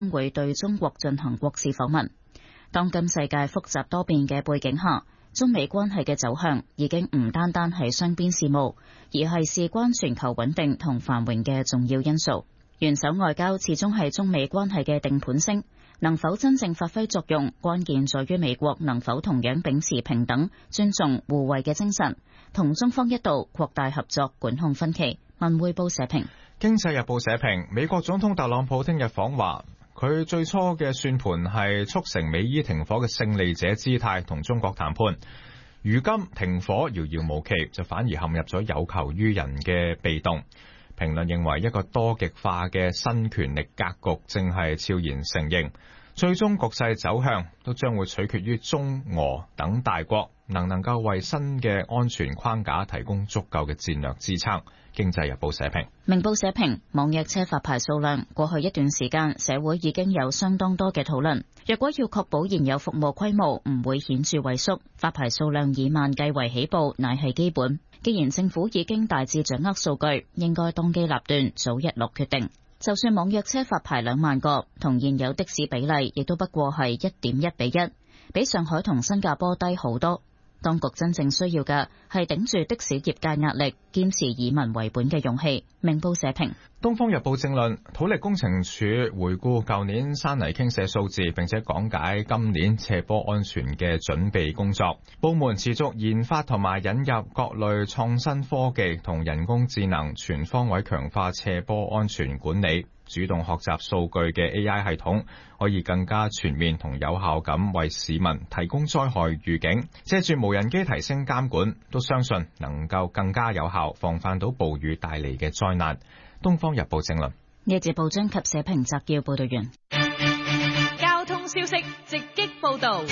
會對中國進行國事訪問。當今世界複雜多變嘅背景下，中美關係嘅走向已經唔單單係雙邊事務，而係事關全球穩定同繁榮嘅重要因素。元首外交始終係中美關係嘅定盤星，能否真正發揮作用，關鍵在於美國能否同樣秉持平等、尊重、互惠嘅精神，同中方一道擴大合作，管控分歧。文匯報社評。 經濟日報社評，美國總統特朗普聽日訪華，佢最初嘅算盤係促成美伊停火嘅勝利者姿態同中國談判，如今停火遙遙無期，就反而陷入咗有求於人嘅被動。評論認為一個多極化嘅新權力格局正係悄然成形，最終局勢走向都將會取決於中俄等大國能夠為新嘅安全框架提供足夠嘅戰略支撐。經濟日報社評。 明報社評，網約車發牌數量過去一段時間社會已經有相當多嘅討論，若果要確保現有服務規模唔會顯著萎縮，發牌數量以萬計為起步乃係基本。既然政府已經大致掌握數據，應該當機立斷，早日落決定。就算網約車發牌2萬個，同現有的士比例亦都不過係 1.1 比1，比上海同新加坡低好多。當局真正需要嘅係頂住的士業界壓力，堅持以民為本嘅勇氣。明報社評。 東方日報正論，土力工程署回顧舊年山泥傾瀉數字，並且講解今年斜坡安全嘅準備工作。部門持續研發同埋引入各類創新科技同人工智能，全方位強化斜坡安全管理。主動學習數據嘅 AI 系統可以更加全面同有效咁為市民提供災害預警，借住無人機提升監管，都相信能夠更加有效防範到暴雨帶嚟嘅災難。東方日報正論。 呢節報章及社評摘要報道完。 交通消息直擊報道。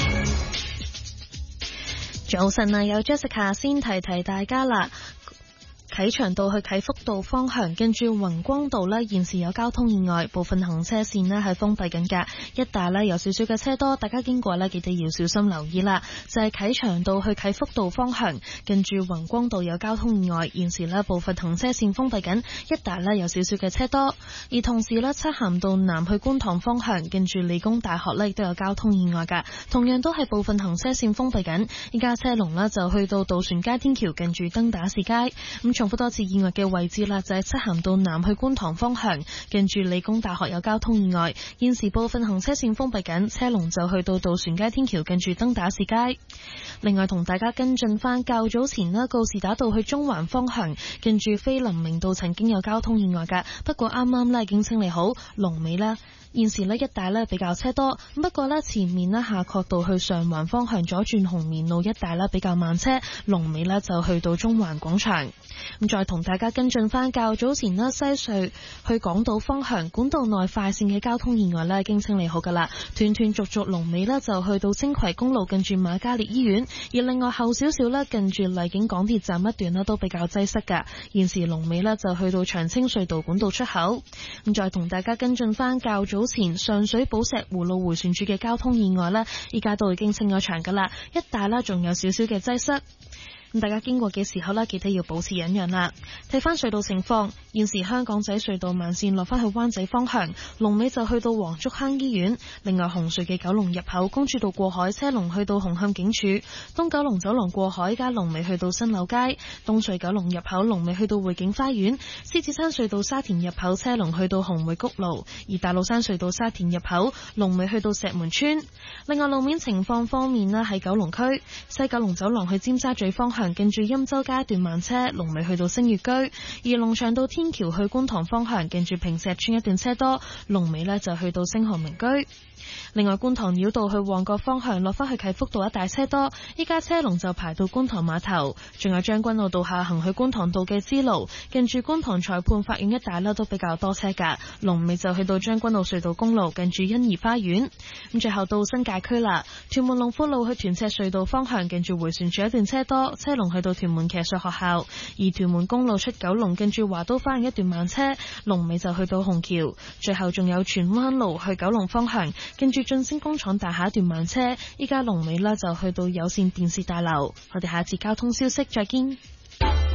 早晨啊，有 Jessica 先提大家啦。啟祥道去啟福道方向，跟住宏光道呢，現時有交通意外，部分行車線呢係封閉緊㗎，一帶呢有少少嘅車多，大家經過呢記得要小心留意啦。就係啟祥道去啟福道方向，跟住宏光道有交通意外，現時呢部分行車線封閉緊，一帶呢有少少嘅車多。而同時呢，漆咸道南去觀塘方向，跟住理工大學呢亦都有交通意外㗎，同樣都係部分行車線封閉緊，依家車龍呢就去到渡船街天橋近住登打士街。重複多次意外嘅位置啦，就係漆咸道南去觀塘方向，近住理工大學有交通意外，現時部分行車線封閉緊，車龍就去到渡船街天橋近住登打士街。另外同大家跟進翻較早前啦，告士打道去中環方向，近住菲林明道曾經有交通意外㗎，不過啱啱呢已經清理好，龍尾啦。現時呢一帶呢比較車多，不過呢前面呢夏慤道去上環方向左轉紅棉路一帶呢比較慢車，龍尾呢就去到中環廣場。再同大家跟進翻較早前呢西隧去港島方向管道內快線嘅交通意外呢已經清理好噶啦，斷斷續續龍尾呢就去到青葵公路近住瑪嘉烈醫院，而另外後少少呢近住荔景港鐵站一段呢都比較擠塞噶，現時龍尾呢就去到長青隧道管道出口。再同大家跟進翻較早前上水寶石湖路迴旋處嘅交通意外呢，依家都已經清咗場噶啦，一帶呢仲有少少嘅擠塞。大家經過嘅時候呢，記得要保持忍讓啦。睇翻隧道情況，現時香港仔隧道慢線落翻去灣仔方向，龍尾就去到黃竹坑醫院。另外紅隧嘅九龍入口公主道過海車龍去到紅磡警署，東九龍走廊過海加龍尾去到新柳街，東隧九龍入口龍尾去到匯景花園，獅子山隧道沙田入口車龍去到紅梅谷路，而大老山隧道沙田入口龍尾去到石門村。另外路面情況方面呢，喺九龍區西九龍走廊去尖沙咀方向，近住欽州街段慢車，龍尾去到星月居；而龍翔道天橋去觀塘方向，近住坪石邨一段車多，龍尾呢就去到星河名居。另外觀塘繞道去旺角方向落返去啟福道一帶車多，依家車龍就排到觀塘碼頭。仲有將軍澳道下行去觀塘道嘅支路，近住觀塘裁判法院一帶都比較多車㗎，龍尾就去到將軍澳隧道公路近住欣怡花園。咁最後到新界區啦，屯門龍富路去屯赤隧道方向，近住迴旋處一段車多，車龍去到屯門騎術學校；而屯門公路出九龍近住華都花園一段慢車，龍尾就去到紅橋。最後仲有荃灣路去九龍方向，跟住晉升工廠大廈一段慢車，依家龍尾就去到有線電視大樓。我哋下次交通消息再見。